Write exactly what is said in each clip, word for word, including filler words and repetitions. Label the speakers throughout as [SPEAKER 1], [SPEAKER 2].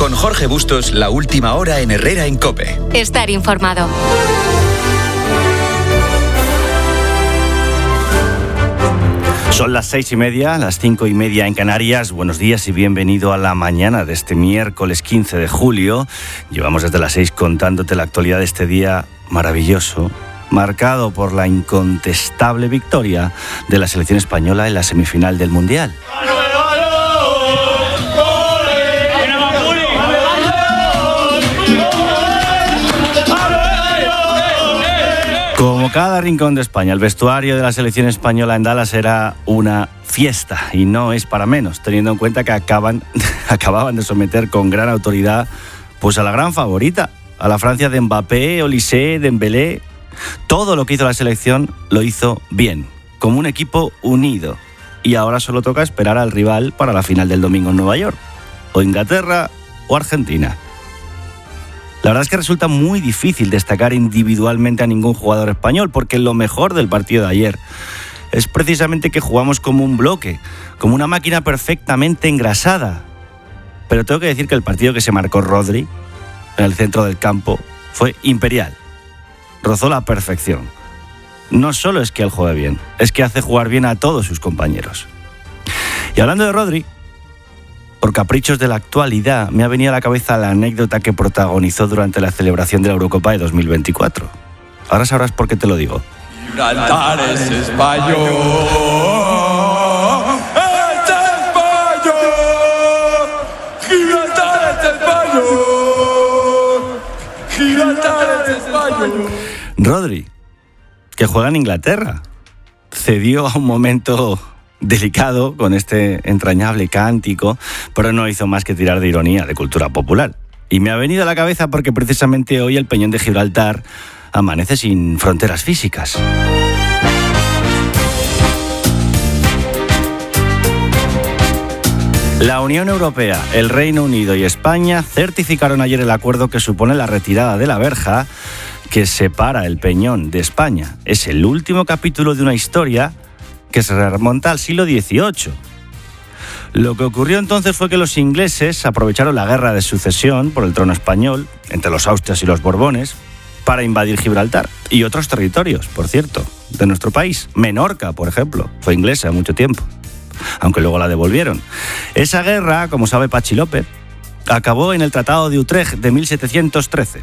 [SPEAKER 1] Con Jorge Bustos, la última hora en Herrera en COPE.
[SPEAKER 2] Estar informado.
[SPEAKER 3] Son las seis y media, las cinco y media en Canarias. Buenos días y bienvenido a la mañana de este miércoles quince de julio. Llevamos desde las seis contándote la actualidad de este día maravilloso, marcado por la incontestable victoria de la selección española en la semifinal del Mundial. Como cada rincón de España, el vestuario de la selección española en Dallas era una fiesta, y no es para menos, teniendo en cuenta que acaban, acababan de someter con gran autoridad pues a la gran favorita, a la Francia de Mbappé, Olise, Dembélé. Todo lo que hizo la selección lo hizo bien, como un equipo unido. Y ahora solo toca esperar al rival para la final del domingo en Nueva York, o Inglaterra o Argentina. La verdad es que resulta muy difícil destacar individualmente a ningún jugador español, porque lo mejor del partido de ayer es precisamente que jugamos como un bloque, como una máquina perfectamente engrasada. Pero tengo que decir que el partido que se marcó Rodri en el centro del campo fue imperial. Rozó la perfección. No solo es que él juegue bien, es que hace jugar bien a todos sus compañeros. Y hablando de Rodri, por caprichos de la actualidad, me ha venido a la cabeza la anécdota que protagonizó durante la celebración de la Eurocopa de dos mil veinticuatro. Ahora sabrás por qué te lo digo.
[SPEAKER 4] Gibraltar es español. ¡Es español! ¡Gibraltar es español! ¡Gibraltar es español!
[SPEAKER 3] Rodri, que juega en Inglaterra, cedió a un momento delicado con este entrañable cántico, pero no hizo más que tirar de ironía, de cultura popular. Y me ha venido a la cabeza porque precisamente hoy el Peñón de Gibraltar amanece sin fronteras físicas. La Unión Europea, el Reino Unido y España certificaron ayer el acuerdo que supone la retirada de la verja que separa el Peñón de España. Es el último capítulo de una historia que se remonta al siglo dieciocho. Lo que ocurrió entonces fue que los ingleses aprovecharon la guerra de sucesión por el trono español, entre los Austrias y los Borbones, para invadir Gibraltar y otros territorios, por cierto, de nuestro país. Menorca, por ejemplo, fue inglesa mucho tiempo, aunque luego la devolvieron. Esa guerra, como sabe Pachi López, acabó en el Tratado de Utrecht de mil setecientos trece.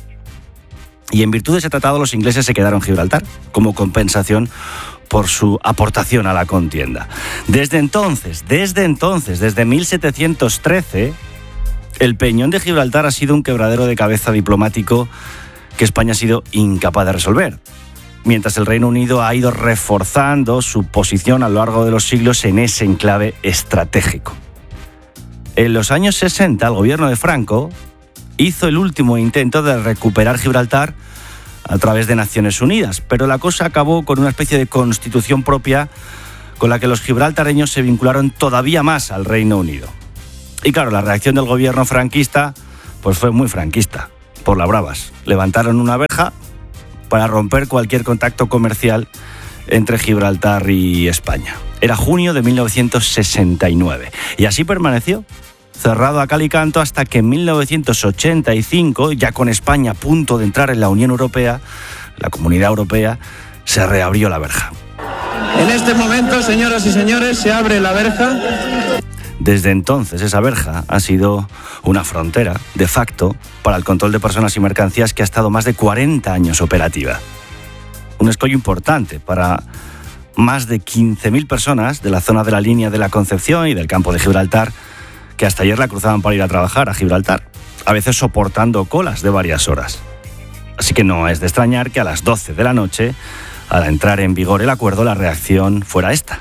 [SPEAKER 3] Y en virtud de ese tratado los ingleses se quedaron en Gibraltar como compensación por su aportación a la contienda. Desde entonces, desde entonces, desde mil setecientos trece, el Peñón de Gibraltar ha sido un quebradero de cabeza diplomático que España ha sido incapaz de resolver, mientras el Reino Unido ha ido reforzando su posición a lo largo de los siglos en ese enclave estratégico. En los años sesenta, el gobierno de Franco hizo el último intento de recuperar Gibraltar a través de Naciones Unidas, pero la cosa acabó con una especie de constitución propia con la que los gibraltareños se vincularon todavía más al Reino Unido. Y claro, la reacción del gobierno franquista pues fue muy franquista, por las bravas. Levantaron una verja para romper cualquier contacto comercial entre Gibraltar y España. Era junio de mil novecientos sesenta y nueve, y así permaneció, cerrado a cal y canto, hasta que en mil novecientos ochenta y cinco, ya con España a punto de entrar en la Unión Europea, la Comunidad Europea, se reabrió la verja.
[SPEAKER 5] En este momento, señoras y señores, se abre la verja.
[SPEAKER 3] Desde entonces, esa verja ha sido una frontera, de facto, para el control de personas y mercancías que ha estado más de cuarenta años operativa. Un escollo importante para más de quince mil personas de la zona de la línea de la Concepción y del campo de Gibraltar, que hasta ayer la cruzaban para ir a trabajar a Gibraltar, a veces soportando colas de varias horas. Así que no es de extrañar que a las doce de la noche, al entrar en vigor el acuerdo, la reacción fuera esta.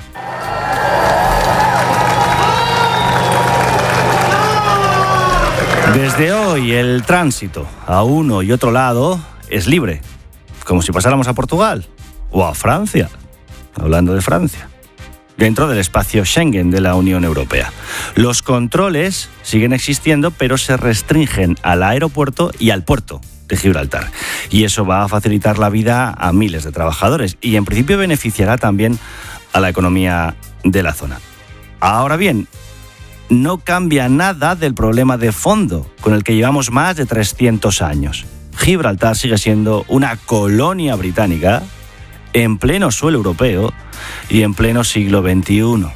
[SPEAKER 3] Desde hoy el tránsito a uno y otro lado es libre, como si pasáramos a Portugal o a Francia, hablando de Francia, dentro del espacio Schengen de la Unión Europea. Los controles siguen existiendo, pero se restringen al aeropuerto y al puerto de Gibraltar. Y eso va a facilitar la vida a miles de trabajadores y en principio beneficiará también a la economía de la zona. Ahora bien, no cambia nada del problema de fondo con el que llevamos más de trescientos años. Gibraltar sigue siendo una colonia británica en pleno suelo europeo y en pleno siglo veintiuno.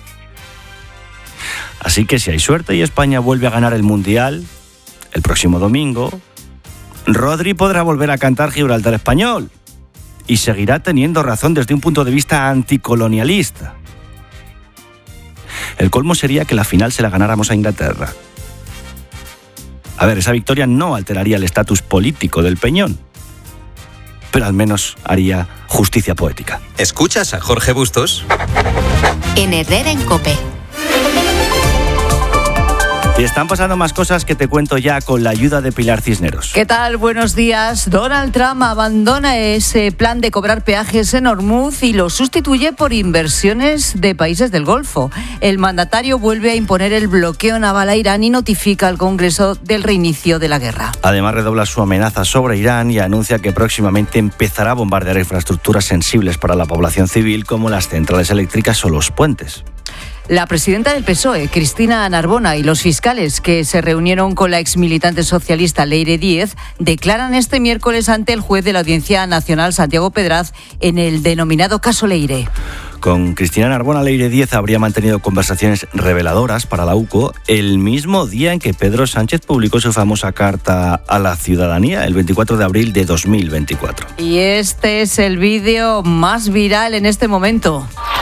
[SPEAKER 3] Así que si hay suerte y España vuelve a ganar el Mundial el próximo domingo, Rodri podrá volver a cantar Gibraltar español y seguirá teniendo razón desde un punto de vista anticolonialista. El colmo sería que la final se la ganáramos a Inglaterra. A ver, esa victoria no alteraría el estatus político del Peñón, pero al menos haría justicia poética.
[SPEAKER 1] ¿Escuchas a Jorge Bustos?
[SPEAKER 2] En Herrera en COPE.
[SPEAKER 3] Y están pasando más cosas que te cuento ya con la ayuda de Pilar Cisneros.
[SPEAKER 6] ¿Qué tal? Buenos días. Donald Trump abandona ese plan de cobrar peajes en Hormuz y lo sustituye por inversiones de países del Golfo. El mandatario vuelve a imponer el bloqueo naval a Irán y notifica al Congreso del reinicio de la guerra.
[SPEAKER 3] Además, redobla su amenaza sobre Irán y anuncia que próximamente empezará a bombardear infraestructuras sensibles para la población civil, como las centrales eléctricas o los puentes.
[SPEAKER 6] La presidenta del P S O E, Cristina Narbona, y los fiscales que se reunieron con la exmilitante socialista Leire Díez declaran este miércoles ante el juez de la Audiencia Nacional, Santiago Pedraz, en el denominado caso Leire.
[SPEAKER 3] Con Cristina Narbona, Leire Díez habría mantenido conversaciones reveladoras para la U C O el mismo día en que Pedro Sánchez publicó su famosa carta a la ciudadanía, el veinticuatro de abril de dos mil veinticuatro.
[SPEAKER 6] Y este es el vídeo más viral en este momento.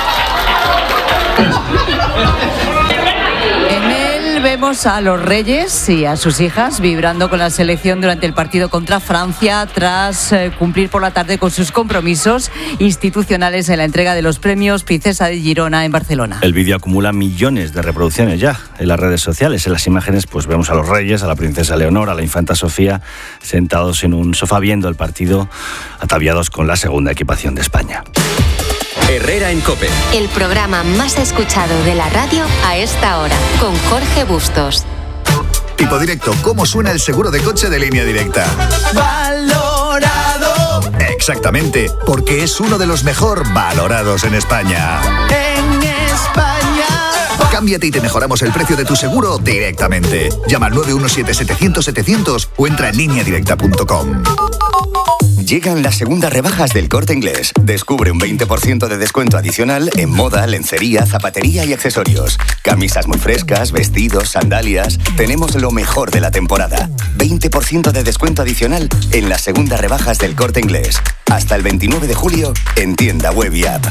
[SPEAKER 6] En él vemos a los reyes y a sus hijas vibrando con la selección durante el partido contra Francia tras eh, cumplir por la tarde con sus compromisos institucionales en la entrega de los premios Princesa de Girona en Barcelona.
[SPEAKER 3] El vídeo acumula millones de reproducciones ya en las redes sociales. En las imágenes pues vemos a los reyes, a la princesa Leonor, a la infanta Sofía sentados en un sofá viendo el partido, ataviados con la segunda equipación de España.
[SPEAKER 1] Herrera en COPE.
[SPEAKER 2] El programa más escuchado de la radio a esta hora, con Jorge Bustos.
[SPEAKER 7] Tipo Directo, ¿cómo suena el seguro de coche de Línea Directa?
[SPEAKER 4] Valorado
[SPEAKER 7] Exactamente, porque es uno de los mejor valorados en España.
[SPEAKER 4] en España.
[SPEAKER 7] Cámbiate y te mejoramos el precio de tu seguro directamente. Llama al nueve uno siete, setecientos, setecientos o entra en línea directa punto com.
[SPEAKER 8] Llegan las segundas rebajas del Corte Inglés. Descubre un veinte por ciento de descuento adicional en moda, lencería, zapatería y accesorios. Camisas muy frescas, vestidos, sandalias. Tenemos lo mejor de la temporada. veinte por ciento de descuento adicional en las segundas rebajas del Corte Inglés. Hasta el veintinueve de julio en tienda web y app.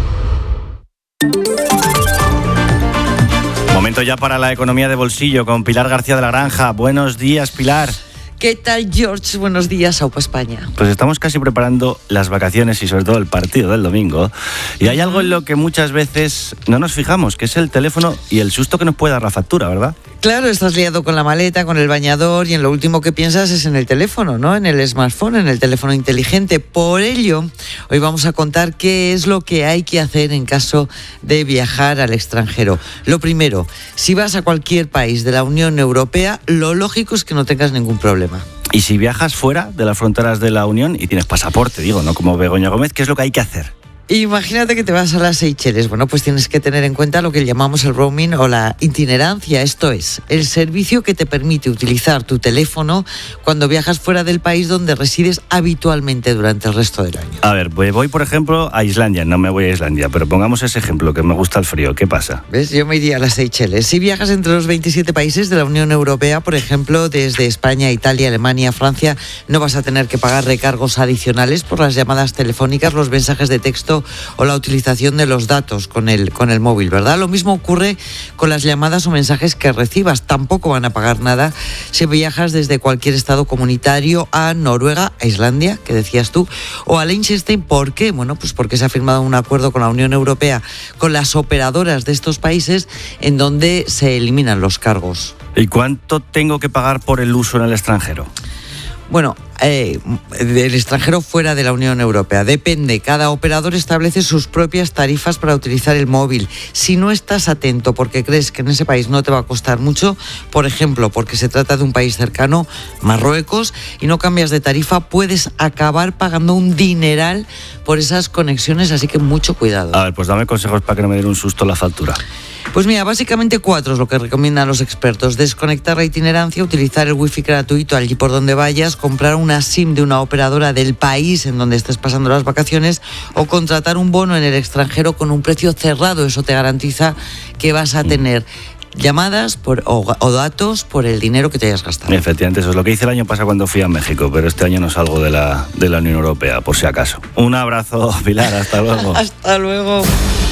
[SPEAKER 3] Momento ya para la economía de bolsillo con Pilar García de la Granja. Buenos días, Pilar.
[SPEAKER 9] ¿Qué tal, George? Buenos días, Aupa España.
[SPEAKER 3] Pues estamos casi preparando las vacaciones y sobre todo el partido del domingo. Y hay algo en lo que muchas veces no nos fijamos, que es el teléfono y el susto que nos puede dar la factura, ¿verdad?
[SPEAKER 9] Claro, estás liado con la maleta, con el bañador y en lo último que piensas es en el teléfono, ¿no? En el smartphone, en el teléfono inteligente. Por ello, hoy vamos a contar qué es lo que hay que hacer en caso de viajar al extranjero. Lo primero, si vas a cualquier país de la Unión Europea, lo lógico es que no tengas ningún problema.
[SPEAKER 3] Y si viajas fuera de las fronteras de la Unión y tienes pasaporte, digo, no como Begoña Gómez, ¿qué es lo que hay que hacer?
[SPEAKER 9] Imagínate que te vas a las Seychelles. Bueno, pues tienes que tener en cuenta lo que llamamos el roaming o la itinerancia. Esto es, el servicio que te permite utilizar tu teléfono cuando viajas fuera del país donde resides habitualmente durante el resto del año.
[SPEAKER 3] A ver, voy, por ejemplo, a Islandia. No me voy a Islandia, pero pongamos ese ejemplo, que me gusta el frío. ¿Qué pasa?
[SPEAKER 9] ¿Ves? Yo me iría a las Seychelles. Si viajas entre los veintisiete países de la Unión Europea, por ejemplo, desde España, Italia, Alemania, Francia, no vas a tener que pagar recargos adicionales por las llamadas telefónicas, los mensajes de texto o la utilización de los datos con el, con el móvil, ¿verdad? Lo mismo ocurre con las llamadas o mensajes que recibas. Tampoco van a pagar nada si viajas desde cualquier estado comunitario a Noruega, a Islandia, que decías tú, o a Liechtenstein. ¿Por qué? Bueno, pues porque se ha firmado un acuerdo con la Unión Europea, con las operadoras de estos países, en donde se eliminan los cargos.
[SPEAKER 3] ¿Y cuánto tengo que pagar por el uso en el extranjero?
[SPEAKER 9] Bueno, eh, del extranjero fuera de la Unión Europea. Depende, cada operador establece sus propias tarifas para utilizar el móvil. Si no estás atento porque crees que en ese país no te va a costar mucho, por ejemplo, porque se trata de un país cercano, Marruecos, y no cambias de tarifa, puedes acabar pagando un dineral por esas conexiones, así que mucho cuidado.
[SPEAKER 3] A ver, pues dame consejos para que no me den un susto la factura.
[SPEAKER 9] Pues mira, básicamente cuatro es lo que recomiendan los expertos. Desconectar la itinerancia, utilizar el wifi gratuito allí por donde vayas, comprar una SIM de una operadora del país en donde estés pasando las vacaciones o contratar un bono en el extranjero con un precio cerrado. Eso te garantiza que vas a tener llamadas por, o, o datos por el dinero que te hayas gastado.
[SPEAKER 3] Efectivamente, eso es lo que hice el año pasado cuando fui a México, pero este año no salgo de la, de la Unión Europea, por si acaso. Un abrazo, Pilar, hasta luego.
[SPEAKER 9] Hasta luego.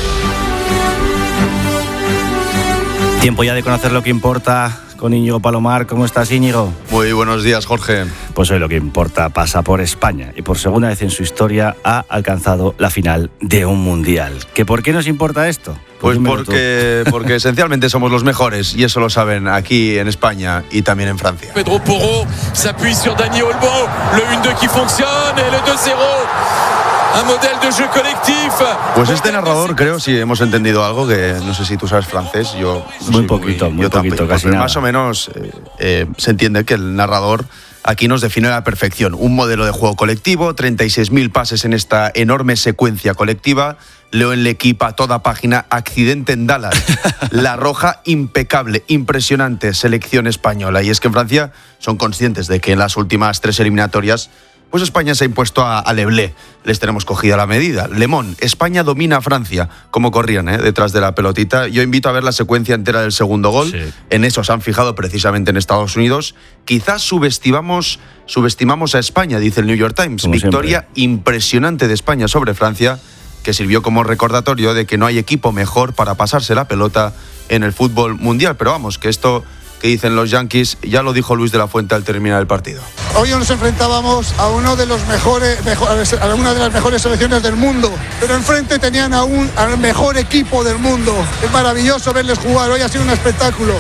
[SPEAKER 3] Tiempo ya de conocer lo que importa con Íñigo Palomar. ¿Cómo estás, Íñigo?
[SPEAKER 10] Muy buenos días, Jorge.
[SPEAKER 3] Pues hoy lo que importa pasa por España y por segunda vez en su historia ha alcanzado la final de un mundial. ¿Que por qué nos importa esto?
[SPEAKER 10] Pues porque, porque esencialmente somos los mejores y eso lo saben aquí en España y también en Francia.
[SPEAKER 11] Pedro Porro s'appuie sur Dani Olmo, le uno dos que funciona, el dos cero. Un modelo de juego colectivo.
[SPEAKER 10] Pues este narrador, creo, si hemos entendido algo, que no sé si tú sabes francés, yo no
[SPEAKER 3] muy poquito, muy, muy
[SPEAKER 10] yo
[SPEAKER 3] poquito,
[SPEAKER 10] tampoco,
[SPEAKER 3] casi nada.
[SPEAKER 10] Más o menos eh, eh, se entiende que el narrador aquí nos define a la perfección un modelo de juego colectivo, treinta y seis mil pases en esta enorme secuencia colectiva. Leo en L'Equipe a toda página, accidente en Dallas. La Roja, impecable, impresionante selección española. Y es que en Francia son conscientes de que en las últimas tres eliminatorias pues España se ha impuesto a, a Leblé. Les tenemos cogida la medida. Le Mans, España domina a Francia. Como corrían, ¿eh? Detrás de la pelotita. Yo invito a ver la secuencia entera del segundo gol. Sí. En eso se han fijado precisamente en Estados Unidos. Quizás subestimamos, subestimamos a España, dice el New York Times. Como Victoria siempre. Impresionante de España sobre Francia, que sirvió como recordatorio de que no hay equipo mejor para pasarse la pelota en el fútbol mundial. Pero vamos, que esto que dicen los Yankees ya lo dijo Luis de la Fuente al terminar el partido.
[SPEAKER 12] Hoy nos enfrentábamos a uno de los mejores, mejor, a una de las mejores selecciones del mundo, pero enfrente tenían a un, al mejor equipo del mundo. Es maravilloso verles jugar, hoy ha sido un espectáculo.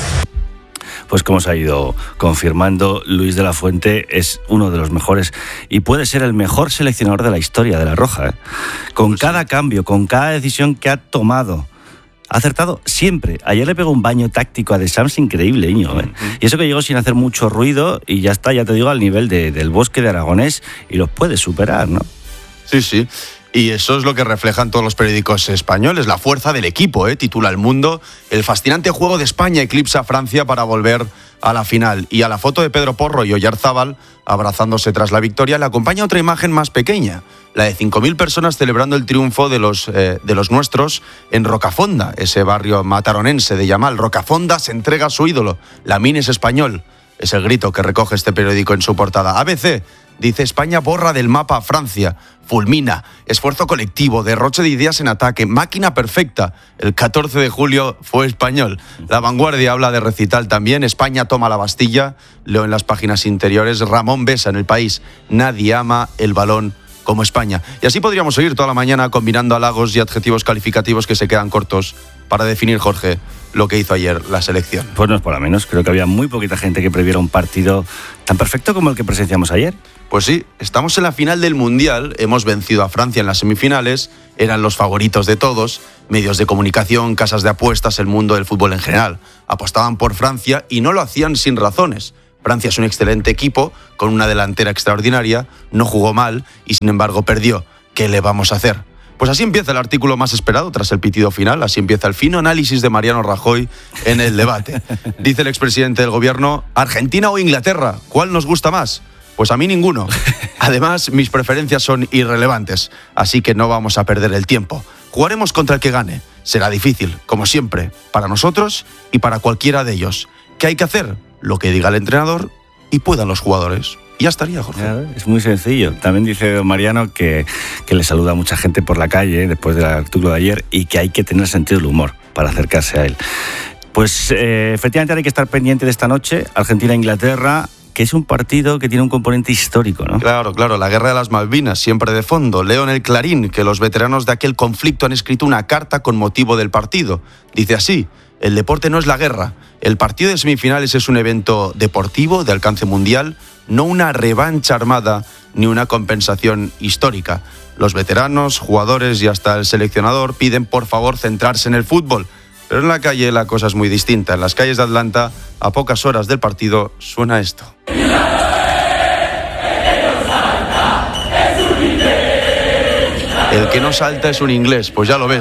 [SPEAKER 3] Pues como se ha ido confirmando, Luis de la Fuente es uno de los mejores y puede ser el mejor seleccionador de la historia de la Roja, ¿eh? Con pues cada sí. cambio, con cada decisión que ha tomado. Ha acertado siempre. Ayer le pegó un baño táctico a Deschamps increíble, Íñigo, ¿eh? Uh-huh. Y eso que llegó sin hacer mucho ruido y ya está, ya te digo, al nivel de, del Bosque de Aragonés y los puede superar, ¿no?
[SPEAKER 10] Sí, sí. Y eso es lo que reflejan todos los periódicos españoles, la fuerza del equipo, ¿eh? Titula El Mundo, el fascinante juego de España eclipsa a Francia para volver a la final. Y a la foto de Pedro Porro y Oyarzábal abrazándose tras la victoria le acompaña otra imagen más pequeña, la de cinco mil personas celebrando el triunfo de los, eh, de los nuestros en Rocafonda, ese barrio mataronense de Yamal. Rocafonda se entrega a su ídolo, Lamine es español, es el grito que recoge este periódico en su portada. A B C dice: España borra del mapa a Francia, fulmina, esfuerzo colectivo, derroche de ideas en ataque, máquina perfecta. El catorce de julio fue español. La Vanguardia habla de recital también. España toma la Bastilla. Leo en las páginas interiores: Ramón Besa en El País. Nadie ama el balón como España. Y así podríamos seguir toda la mañana combinando halagos y adjetivos calificativos que se quedan cortos para definir, Jorge, lo que hizo ayer la selección.
[SPEAKER 3] Pues no es por lo menos. Creo que había muy poquita gente que previera un partido tan perfecto como el que presenciamos ayer.
[SPEAKER 10] Pues sí, estamos en la final del Mundial, hemos vencido a Francia en las semifinales, eran los favoritos de todos, medios de comunicación, casas de apuestas, el mundo del fútbol en general. Apostaban por Francia y no lo hacían sin razones. Francia es un excelente equipo, con una delantera extraordinaria, no jugó mal y sin embargo perdió. ¿Qué le vamos a hacer? Pues así empieza el artículo más esperado tras el pitido final, así empieza el fino análisis de Mariano Rajoy en el debate. Dice el expresidente del gobierno: ¿Argentina o Inglaterra? ¿Cuál nos gusta más? Pues a mí ninguno. Además, mis preferencias son irrelevantes, así que no vamos a perder el tiempo. Jugaremos contra el que gane. Será difícil, como siempre, para nosotros y para cualquiera de ellos. ¿Qué hay que hacer? Lo que diga el entrenador y puedan los jugadores. Y ya estaría, Jorge.
[SPEAKER 3] Es muy sencillo. También dice don Mariano que, que le saluda a mucha gente por la calle después del artículo de ayer y que hay que tener sentido del humor para acercarse a él. Pues eh, efectivamente hay que estar pendiente de esta noche, Argentina-Inglaterra, que es un partido que tiene un componente histórico, ¿no?
[SPEAKER 10] Claro, claro, la guerra de las Malvinas, siempre de fondo. Leo en el Clarín que los veteranos de aquel conflicto han escrito una carta con motivo del partido. Dice así: el deporte no es la guerra. El partido de semifinales es un evento deportivo de alcance mundial, no una revancha armada ni una compensación histórica. Los veteranos, jugadores y hasta el seleccionador piden por favor centrarse en el fútbol. Pero en la calle la cosa es muy distinta. En las calles de Atlanta, a pocas horas del partido, suena esto. El que no salta es un inglés, pues ya lo ves.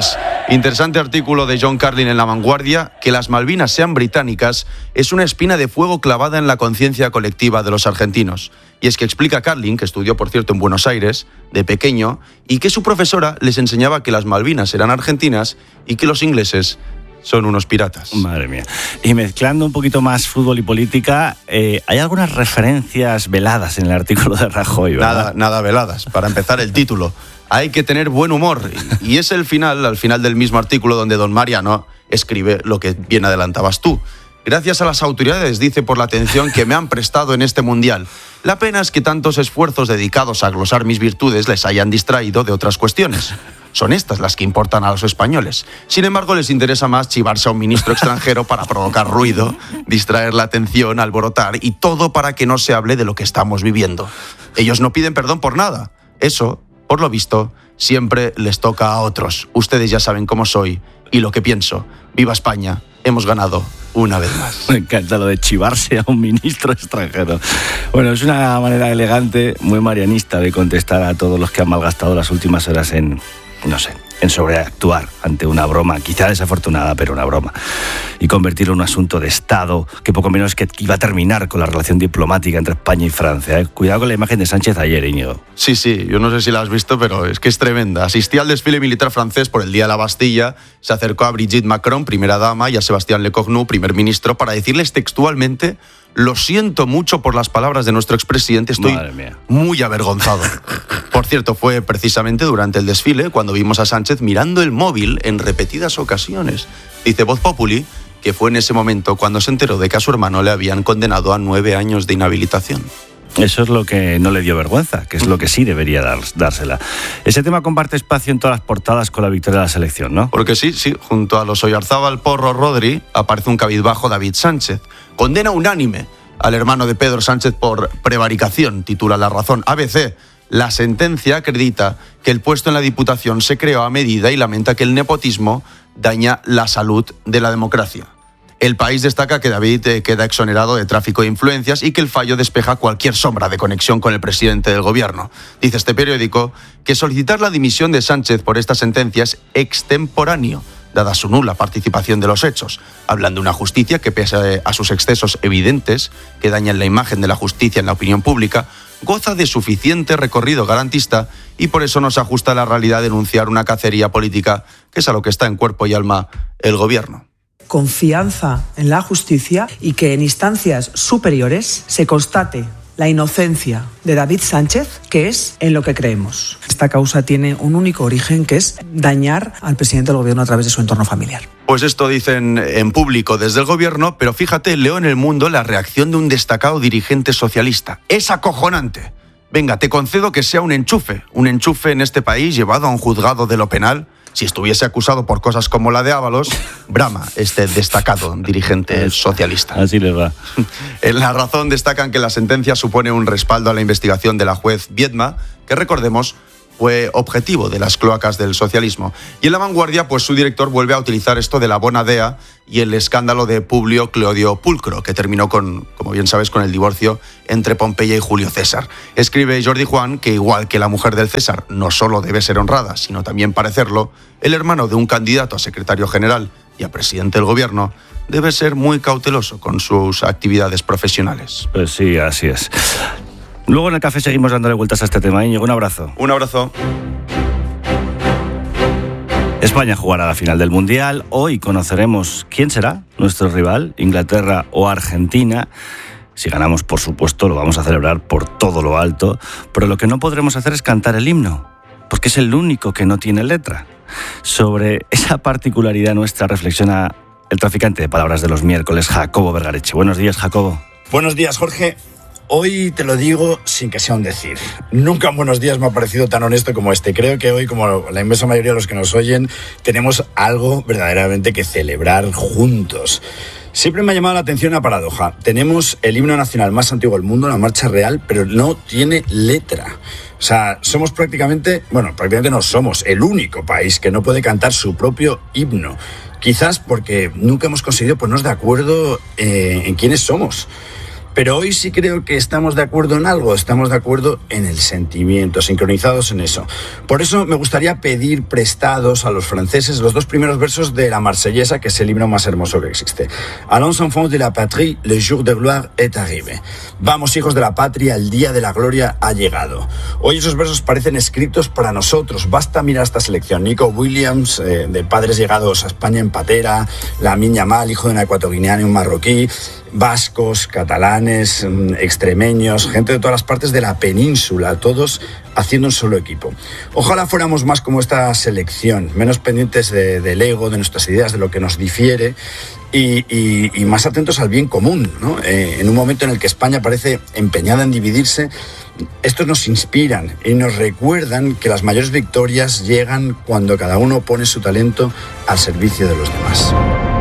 [SPEAKER 10] Interesante artículo de John Carlin en La Vanguardia: que las Malvinas sean británicas es una espina de fuego clavada en la conciencia colectiva de los argentinos. Y es que explica Carlin, que estudió, por cierto, en Buenos Aires, de pequeño, y que su profesora les enseñaba que las Malvinas eran argentinas y que los ingleses son unos piratas.
[SPEAKER 3] Madre mía. Y mezclando un poquito más fútbol y política, eh, hay algunas referencias veladas en el artículo de Rajoy, ¿verdad?
[SPEAKER 10] Nada, nada veladas. Para empezar, el título: hay que tener buen humor. Y es el final, al final del mismo artículo, donde don Mariano escribe lo que bien adelantabas tú. Gracias a las autoridades, dice, por la atención que me han prestado en este mundial. La pena es que tantos esfuerzos dedicados a glosar mis virtudes les hayan distraído de otras cuestiones. Son estas las que importan a los españoles. Sin embargo, les interesa más chivarse a un ministro extranjero para provocar ruido, distraer la atención, alborotar, y todo para que no se hable de lo que estamos viviendo. Ellos no piden perdón por nada. Eso, por lo visto, siempre les toca a otros. Ustedes ya saben cómo soy y lo que pienso. ¡Viva España! Hemos ganado una vez más.
[SPEAKER 3] Me encanta lo de chivarse a un ministro extranjero. Bueno, es una manera elegante, muy marianista, de contestar a todos los que han malgastado las últimas horas en, no sé, en sobreactuar ante una broma, quizá desafortunada, pero una broma, y convertirlo en un asunto de Estado que poco menos que iba a terminar con la relación diplomática entre España y Francia. ¿eh? Cuidado con la imagen de Sánchez ayer, Íñigo.
[SPEAKER 10] Sí, sí, yo no sé si la has visto, pero es que es tremenda. Asistí al desfile militar francés por el Día de la Bastilla, se acercó a Brigitte Macron, primera dama, y a Sébastien Lecornu, primer ministro, para decirles textualmente: lo siento mucho por las palabras de nuestro expresidente, estoy muy avergonzado. Por cierto, fue precisamente durante el desfile cuando vimos a Sánchez mirando el móvil en repetidas ocasiones. Dice Voz Populi que fue en ese momento cuando se enteró de que a su hermano le habían condenado a nueve años de inhabilitación.
[SPEAKER 3] Eso es lo que no le dio vergüenza, que es lo que sí debería dar, dársela. Ese tema comparte espacio en todas las portadas con la victoria de la selección, ¿no?
[SPEAKER 10] Porque sí, sí, junto a los Oyarzábal, Porro, Rodri, aparece un cabizbajo David Sánchez. Condena unánime al hermano de Pedro Sánchez por prevaricación, titula La Razón. A B C: la sentencia acredita que el puesto en la Diputación se creó a medida y lamenta que el nepotismo daña la salud de la democracia. El País destaca que David eh, queda exonerado de tráfico de influencias y que el fallo despeja cualquier sombra de conexión con el presidente del gobierno. Dice este periódico que solicitar la dimisión de Sánchez por esta sentencia es extemporáneo, dada su nula participación de los hechos. Hablan de una justicia que, pese a sus excesos evidentes, que dañan la imagen de la justicia en la opinión pública, goza de suficiente recorrido garantista y por eso no se ajusta a la realidad denunciar una cacería política, que es a lo que está en cuerpo y alma el gobierno.
[SPEAKER 13] Confianza en la justicia y que en instancias superiores se constate la inocencia de David Sánchez, que es en lo que creemos. Esta causa tiene un único origen, que es dañar al presidente del gobierno a través de su entorno familiar.
[SPEAKER 10] Pues esto dicen en público desde el gobierno, pero fíjate, leo en El Mundo la reacción de un destacado dirigente socialista. Es acojonante. Venga, te concedo que sea un enchufe, un enchufe en este país llevado a un juzgado de lo penal. Si estuviese acusado por cosas como la de Ábalos, brama este destacado dirigente socialista.
[SPEAKER 3] Así les va.
[SPEAKER 10] En La Razón destacan que la sentencia supone un respaldo a la investigación de la juez Viedma, que recordemos fue objetivo de las cloacas del socialismo. Y en La Vanguardia, pues su director vuelve a utilizar esto de la bona dea y el escándalo de Publio Clodio Pulcro, que terminó con, como bien sabes, con el divorcio entre Pompeya y Julio César. Escribe Jordi Juan que, igual que la mujer del César no solo debe ser honrada, sino también parecerlo, el hermano de un candidato a secretario general y a presidente del gobierno debe ser muy cauteloso con sus actividades profesionales.
[SPEAKER 3] Pues sí, así es. Luego en el café seguimos dándole vueltas a este tema. Íñigo, un abrazo.
[SPEAKER 10] Un abrazo.
[SPEAKER 3] España jugará la final del Mundial. Hoy conoceremos quién será nuestro rival, Inglaterra o Argentina. Si ganamos, por supuesto, lo vamos a celebrar por todo lo alto. Pero lo que no podremos hacer es cantar el himno, porque es el único que no tiene letra. Sobre esa particularidad nuestra reflexiona el traficante de palabras de los miércoles, Jacobo Vergareche. Buenos días, Jacobo.
[SPEAKER 14] Buenos días, Jorge. Hoy te lo digo sin que sea un decir. Nunca en Buenos Días me ha parecido tan honesto como este. Creo que hoy, como la inmensa mayoría de los que nos oyen, tenemos algo verdaderamente que celebrar juntos. Siempre me ha llamado la atención una paradoja. Tenemos el himno nacional más antiguo del mundo, la Marcha Real, pero no tiene letra. O sea, somos prácticamente, bueno, prácticamente no somos el único país que no puede cantar su propio himno. Quizás porque nunca hemos conseguido ponernos de acuerdo eh, en quiénes somos. Pero hoy sí creo que estamos de acuerdo en algo, estamos de acuerdo en el sentimiento, sincronizados en eso. Por eso me gustaría pedir prestados a los franceses los dos primeros versos de la Marsellesa, que es el himno más hermoso que existe. Allons enfants de la patrie, le jour de gloire est arrivé. Vamos, hijos de la patria, el día de la gloria ha llegado. Hoy esos versos parecen escritos para nosotros. Basta mirar esta selección. Nico Williams, eh, de padres llegados a España en patera, Lamine Yamal, hijo de una ecuatoguineana y un marroquí, vascos, catalanes, extremeños, gente de todas las partes de la península, todos haciendo un solo equipo. Ojalá fuéramos más como esta selección, menos pendientes de, del ego, de nuestras ideas, de lo que nos difiere y, y, y más atentos al bien común, ¿no? Eh, en un momento en el que España parece empeñada en dividirse, estos nos inspiran y nos recuerdan que las mayores victorias llegan cuando cada uno pone su talento al servicio de los demás.